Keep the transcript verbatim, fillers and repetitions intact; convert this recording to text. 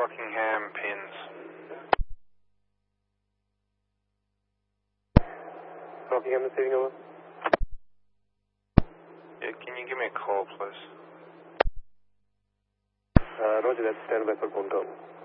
Rockingham pins. Rockingham receiving over. Yeah, can you give me a call, please? Uh, Roger that, stand by for phone call.